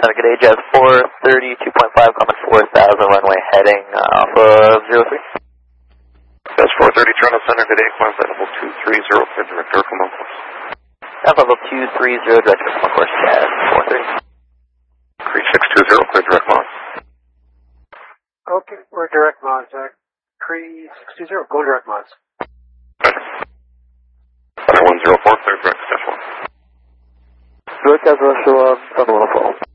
Center, good day, Jazz 432.5, coming 4,000, runway heading off of 03. Jazz 430, Toronto Center, good day, climb flight level 230, clear direct air, come on course. Climb level 230, direct air, come on course, Jazz 430. 3620, clear direct mod. Okay, we're direct mods. Cree 620, go direct mods. Center 104, clear direct dash 1. Direct Jazz Rush, 7 104.